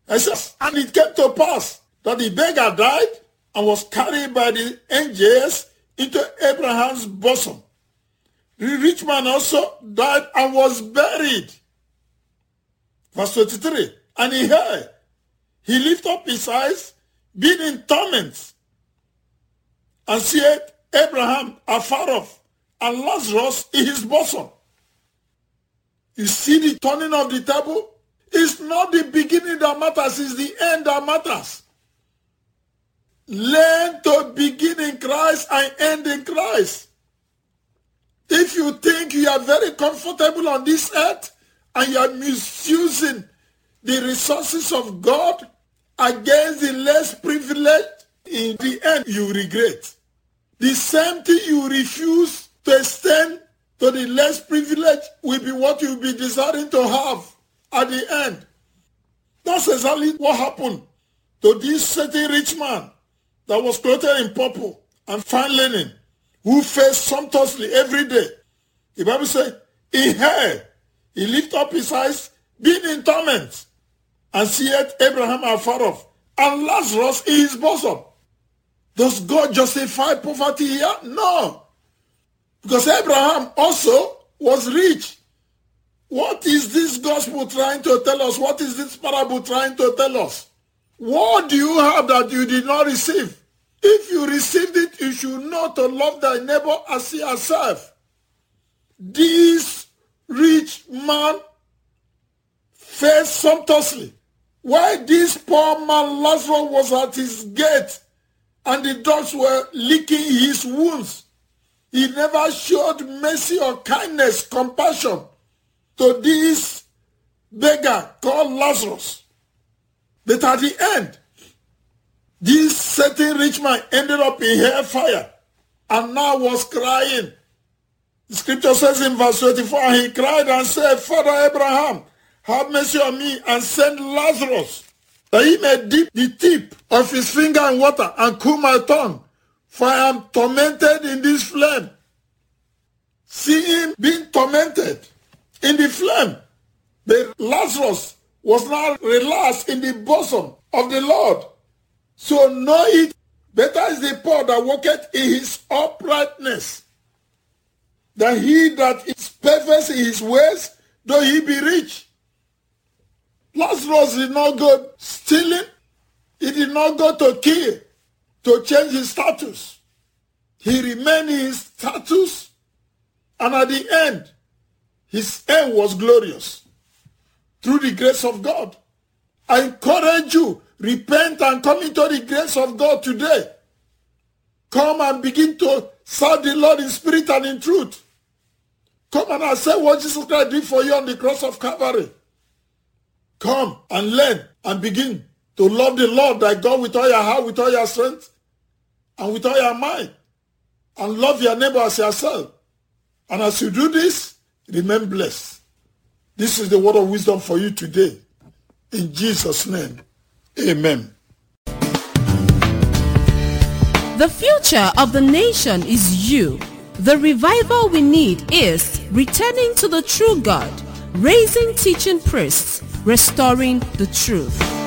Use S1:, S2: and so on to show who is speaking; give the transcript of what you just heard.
S1: And it came to pass that the beggar died and was carried by the angels into Abraham's bosom. The rich man also died and was buried. Verse 23. And he heard. He lifted up his eyes, being in torments, and seeth Abraham afar off, and Lazarus in his bosom. You see the turning of the table? It's not the beginning that matters, it's the end that matters. Learn to begin in Christ and end in Christ. If you think you are very comfortable on this earth and you are misusing the resources of God against the less privileged, in the end you regret. The same thing you refuse to extend to the less privileged will be what you'll be desiring to have at the end. That's exactly what happened to this certain rich man that was clothed in purple and fine linen, who faced sumptuously every day. The Bible says, he heard, he lifted up his eyes, being in torment, and seeth Abraham afar off, and Lazarus in his bosom. Does God justify poverty here? No. Because Abraham also was rich. What is this gospel trying to tell us? What is this parable trying to tell us? What do you have that you did not receive? If you received it, you should know to love thy neighbor as yourself. This rich man faced sumptuously, while this poor man Lazarus was at his gate and the dogs were licking his wounds. He never showed mercy or kindness, compassion to this beggar called Lazarus. But at the end, this certain rich man ended up in hellfire and now was crying. The scripture says in verse 24, he cried and said, Father Abraham, have mercy on me and send Lazarus, that he may dip the tip of his finger in water and cool my tongue, for I am tormented in this flame. See him being tormented in the flame. But Lazarus was now relaxed in the bosom of the Lord. So know it, better is the poor that walketh in his uprightness, than he that is perfect in his ways, though he be rich. Lazarus did not go stealing. He did not go to kill, to change his status. He remained in his status, and at the end, his end was glorious through the grace of God. I encourage you, repent and come into the grace of God today. Come and begin to serve the Lord in spirit and in truth. Come and accept what Jesus Christ did for you on the cross of Calvary. Come and learn and begin to love the Lord thy God with all your heart, with all your strength, and with all your mind. And love your neighbor as yourself. And as you do this, remain blessed. This is the word of wisdom for you today. In Jesus' name, amen.
S2: The future of the nation is you. The revival we need is returning to the true God, raising teaching priests, restoring the truth.